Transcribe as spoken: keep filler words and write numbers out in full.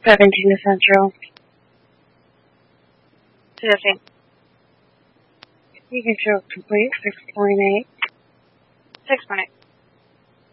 seventeen to Central. Fifteen. You can show complete six point eight. Six point eight.